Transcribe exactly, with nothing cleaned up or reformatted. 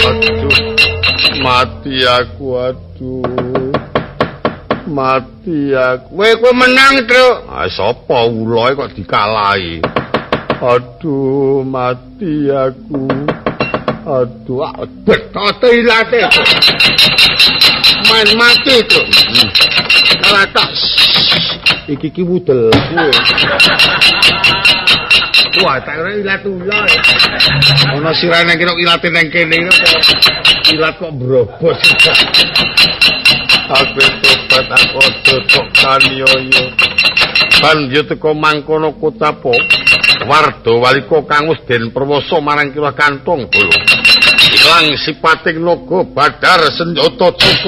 Aduh, mati aku, aduh. Mati aku. Kowe kowe menang, Truk. Ah sapa ulae kok dikalahi. Aduh, mati aku. Aduh, betote ilate. Main mati, Truk. Ora tak. Iki ki wudel kuwe. Wah, tak ora ilat ulah. Ana sirane kira ilate nang kene kok. Ilat kok brobos. Aku tobat aku cocok kanioyo. Banjur teko mangkono kotapo. Wardo waliko kang wis den perwasa marang kira kantong bolo. Ilang sipating naga badar senjata cukup